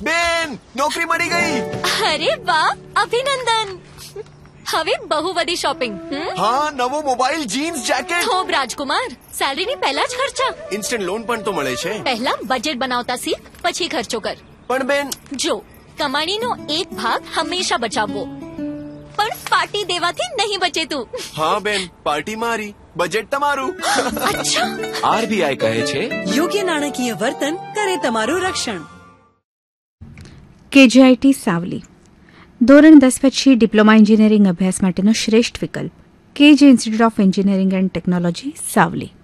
બેન, નોકરી મળી ગઈ. અરે વાહ, અભિનંદન. હવે બહુ બધી શોપિંગ. હા, નવો મોબાઈલ, જીન્સ, જેકેટ. થોભ રાજકુમાર, સેલરીની પહેલા જ ખર્ચા. ઇન્સ્ટન્ટ લોન પણ તો મળે છે. પહેલા બજેટ બનાવતા શીખ, પછી ખર્ચો કર. પણ બેન, જો કમાણીનો એક ભાગ હંમેશા બચાવવો, પણ પાર્ટી દેવાથી નહીં બચે તું. હા બેન, પાર્ટી મારી, બજેટ તમારું. અચ્છા. આરબીઆઈ કહે છે, યોગ્ય નાણાકીય વર્તન કરે તમારું રક્ષણ. કેજીઆઈટી સાવલી ધોરણ 10 પછી ડિપ્લોમા એન્જિનિયરિંગ અભ્યાસ માટેનો શ્રેષ્ઠ વિકલ્પ. KG institute of engineering and technology Savli.